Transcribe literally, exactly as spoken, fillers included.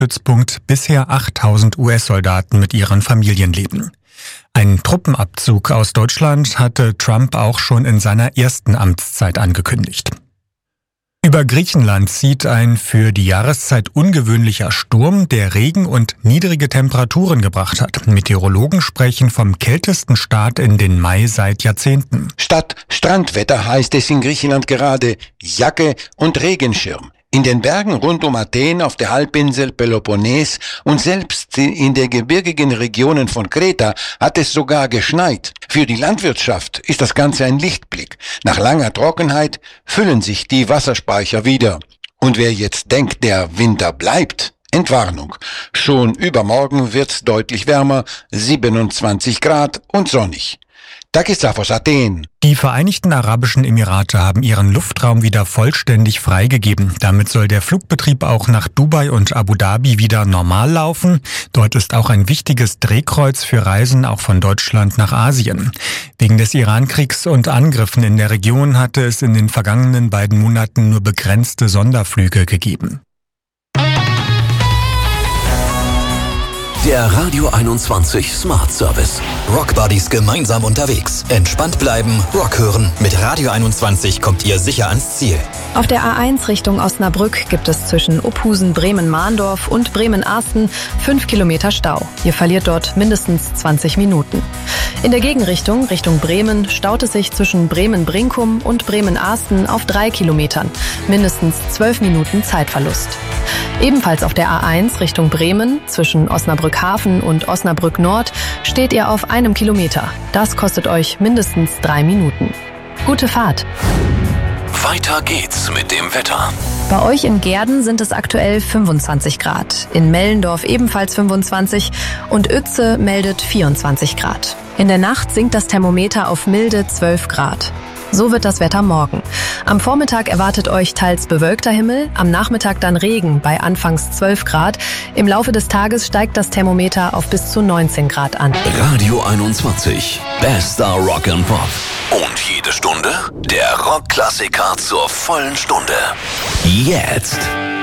Stützpunkt bisher achttausend U S-Soldaten mit ihren Familien leben. Einen Truppenabzug aus Deutschland hatte Trump auch schon in seiner ersten Amtszeit angekündigt. Über Griechenland zieht ein für die Jahreszeit ungewöhnlicher Sturm, der Regen und niedrige Temperaturen gebracht hat. Meteorologen sprechen vom kältesten Start in den Mai seit Jahrzehnten. Statt Strandwetter heißt es in Griechenland gerade Jacke und Regenschirm. In den Bergen rund um Athen, auf der Halbinsel Peloponnes und selbst in den gebirgigen Regionen von Kreta hat es sogar geschneit. Für die Landwirtschaft ist das Ganze ein Lichtblick. Nach langer Trockenheit füllen sich die Wasserspeicher wieder. Und wer jetzt denkt, der Winter bleibt, Entwarnung. Schon übermorgen wird's deutlich wärmer, siebenundzwanzig Grad und sonnig. Takisafos Athen. Die Vereinigten Arabischen Emirate haben ihren Luftraum wieder vollständig freigegeben. Damit soll der Flugbetrieb auch nach Dubai und Abu Dhabi wieder normal laufen. Dort ist auch ein wichtiges Drehkreuz für Reisen auch von Deutschland nach Asien. Wegen des Irankriegs und Angriffen in der Region hatte es in den vergangenen beiden Monaten nur begrenzte Sonderflüge gegeben. Der Radio einundzwanzig Smart Service. Rock Buddies gemeinsam unterwegs. Entspannt bleiben, Rock hören. Mit Radio einundzwanzig kommt ihr sicher ans Ziel. Auf der A eins Richtung Osnabrück gibt es zwischen Ophusen, Bremen-Mahndorf und Bremen-Arsten fünf Kilometer Stau. Ihr verliert dort mindestens zwanzig Minuten. In der Gegenrichtung, Richtung Bremen, staut es sich zwischen Bremen-Brinkum und Bremen-Arsten auf drei Kilometern. Mindestens zwölf Minuten Zeitverlust. Ebenfalls auf der A eins Richtung Bremen, zwischen Osnabrück-Hafen und Osnabrück-Nord, steht ihr auf einem Kilometer. Das kostet euch mindestens drei Minuten. Gute Fahrt! Weiter geht's mit dem Wetter. Bei euch in Gehrden sind es aktuell fünfundzwanzig Grad, in Mellendorf ebenfalls fünfundzwanzig und Uetze meldet vierundzwanzig Grad. In der Nacht sinkt das Thermometer auf milde zwölf Grad. So wird das Wetter morgen. Am Vormittag erwartet euch teils bewölkter Himmel, am Nachmittag dann Regen bei anfangs zwölf Grad. Im Laufe des Tages steigt das Thermometer auf bis zu neunzehn Grad an. Radio einundzwanzig, bester Rock and Pop. Und jede Stunde der Rockklassiker zur vollen Stunde. Jetzt